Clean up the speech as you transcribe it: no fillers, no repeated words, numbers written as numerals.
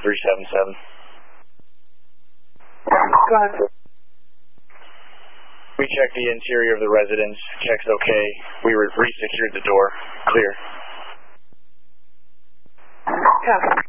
377. Go ahead. We checked the interior of the residence. Check's okay. We re-secured the door. Clear. Copy.